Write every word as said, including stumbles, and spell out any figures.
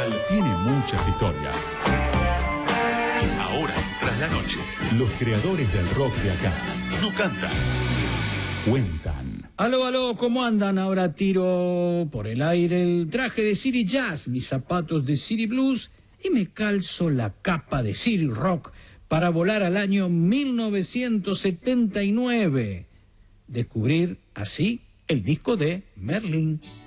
Nacional tiene muchas historias. Ahora, tras la noche, los creadores del rock de acá no cantan, cuentan. Aló, aló, ¿cómo andan? Ahora tiro por el aire el traje de City Jazz, mis zapatos de City Blues y me calzo la capa de City Rock para volar al año mil novecientos setenta y nueve. Descubrir así el disco de Merlin.